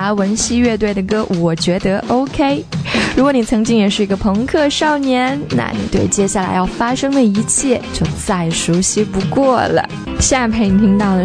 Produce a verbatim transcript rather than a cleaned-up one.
达文西乐队的歌《我觉得 OK》。如果你曾经也是一个朋克少年，那你对接下来要发生的一切就再熟悉不过了。下面陪你听到的